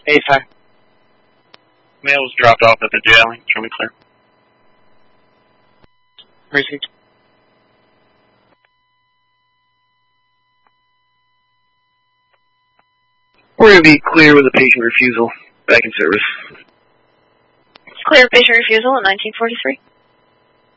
A5. Mail was dropped off at the jail. Show me clear. Received. We're going to be clear with a patient refusal. Back in service. Clear patient refusal at 1943.